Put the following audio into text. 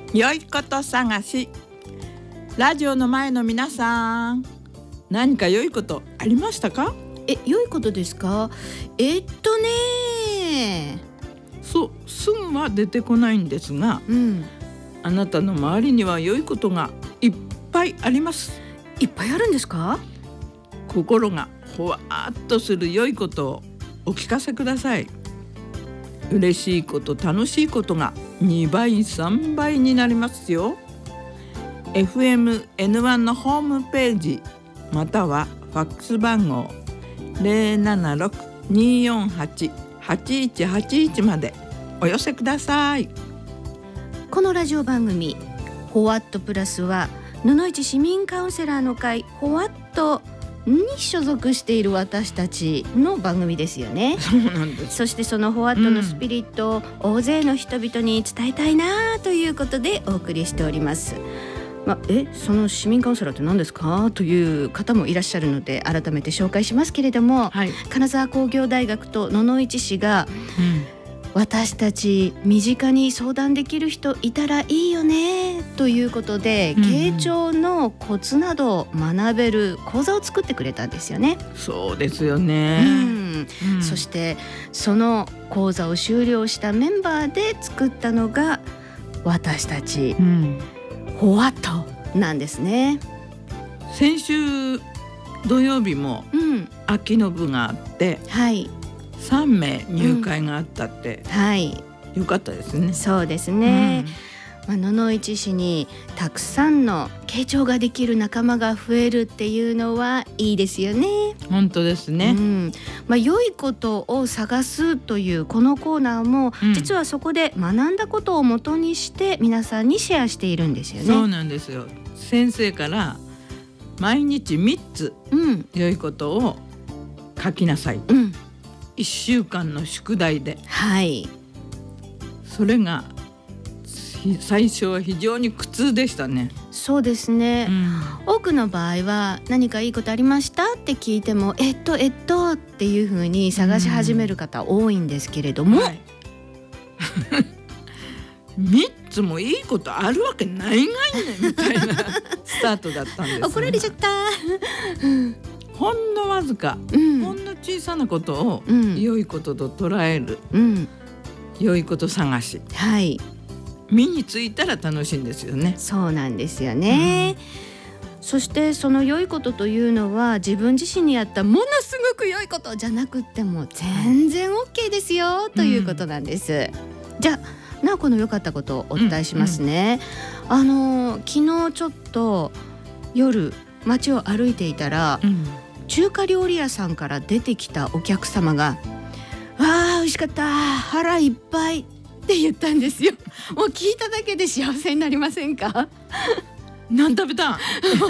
良いこと探し。ラジオの前の皆さん、何か良いことありましたか？ 良いことですか？ すぐは出てこないんですが、あなたの周りには良いことがいっぱいあります。 いっぱいあるんですか？ 心がほわっとする良いことをお聞かせください。嬉しいこと、楽しいことが2倍3倍になりますよ。 FMN1 のホームページまたはファックス番号 076-248-8181 までお寄せください。 このラジオ番組ホワットプラスは布市市民カウンセラーの会ホワットに所属している私たちの番組ですよね。 そうなんです。 そしてそのホワットのスピリットを大勢の人々に伝えたいなということでお送りしております。その市民カウンセラーって何ですかという方もいらっしゃるので改めて紹介しますけれども、金沢工業大学と野々市市が、私たち身近に相談できる人いたらいいよねということで、傾聴のコツなどを学べる講座を作ってくれたんですよね。 そうですよね。 そしてその講座を修了したメンバーで作ったのが私たち、ホワットなんですね。 先週土曜日も秋の部があって、3名入会があったって、よかったですね。 そうですね、野々市市にたくさんの傾聴ができる仲間が増えるっていうのはいいですよね。 本当ですね。 良いことを探すというこのコーナーも、実はそこで学んだことを元にして皆さんにシェアしているんですよね。 そうなんですよ。先生から毎日3つ良いことを書きなさい、1週間の宿題で、それが最初は非常に苦痛でしたね。 そうですね、多くの場合は何かいいことありましたって聞いてもっていう風に探し始める方多いんですけれども、 3つもいいことあるわけないがいねみたいなスタートだったんです。 怒られちゃったほんのわずか、ほんの小さなことを良いことと捉える、良いこと探し、身についたら楽しいんですよね。 そうなんですよね、そしてその良いことというのは自分自身にあったものすごく良いことじゃなくっても全然 OK ですよということなんです、じゃあなおこの良かったことをお伝えしますね、昨日ちょっと夜街を歩いていたら、中華料理屋さんから出てきたお客様が美味しかった、腹いっぱいって言ったんですよ。もう聞いただけで幸せになりませんか？ 何食べたん？